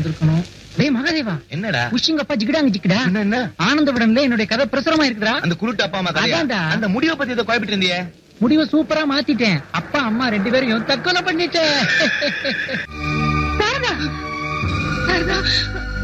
இருக்கணும். டேய் மகாதேவா, என்னடா உஷிங்கப்பா ஜிகிடாங்க ஜிக்கிடா. என்ன ஆனந்த விடன்ல என்னுடைய கதை பிரசுரமா இருக்குடா. அந்த குருட்டு அப்பா அம்மா கதையா? அதான்டா. அந்த முடிவை பத்தி ஏதோ குழப்பிட்டு இருந்தியே. முடிவை சூப்பரா மாத்திட்டேன். அப்பா அம்மா 2 பேரையும் தற்கொலை பண்ணிட்டேன். சாரதா, சாரதா,